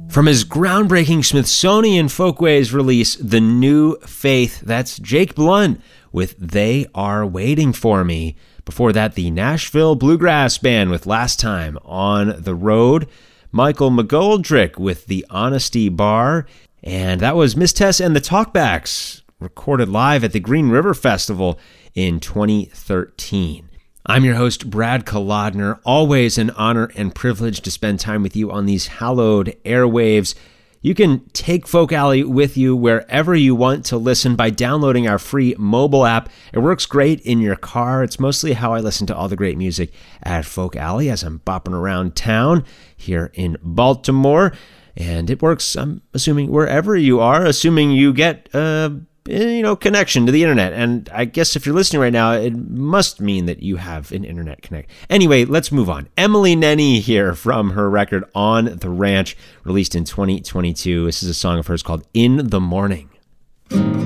From his groundbreaking Smithsonian Folkways release, The New Faith, that's Jake Blunt with They Are Waiting For Me. Before that, the Nashville Bluegrass Band with Last Time on the Road. Michael McGoldrick with The Honesty Bar. And that was Miss Tess and the Talkbacks, recorded live at the Green River Festival in 2013. I'm your host, Brad Kolodner. Always an honor and privilege to spend time with you on these hallowed airwaves. You can take Folk Alley with you wherever you want to listen by downloading our free mobile app. It works great in your car. It's mostly how I listen to all the great music at Folk Alley as I'm bopping around town here in Baltimore. And it works, I'm assuming, wherever you are, assuming you get connection to the internet. And I guess if you're listening right now, it must mean that you have an internet connect. Anyway, let's move on. Emily Nenny here from her record On the Ranch, released in 2022. This is a song of hers called In the Morning.